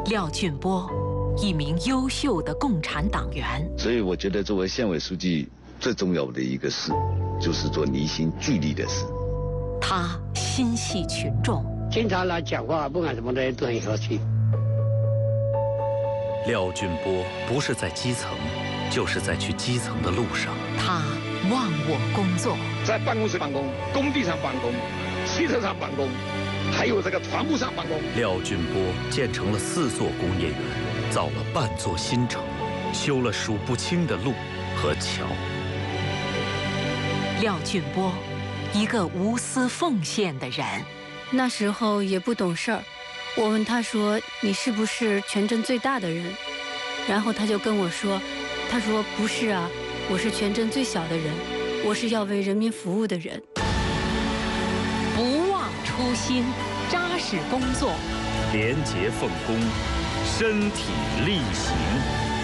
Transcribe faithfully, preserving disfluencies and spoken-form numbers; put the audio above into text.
廖俊波，一名优秀的共产党员。 所以我觉得，作为县委书记，最重要的一个事，就是做凝心聚力的事。 他心系群众， 经常来讲话，不管什么的都很和气。 廖俊波不是在基层，就是在去基层的路上。 他忘我工作， 在办公室办公，工地上办公，汽车上办公，还有这个船坞上办公。 廖俊波建成了四座工业园，造了半座新城，修了数不清的路和桥。 廖俊波，一个无私奉献的人。 那时候也不懂事儿，我问他说：“你是不是全镇最大的人？”然后他就跟我说：“他说不是啊，我是全镇最小的人，我是要为人民服务的人。” 不忘初心，扎实工作， 廉洁奉公，身体力行。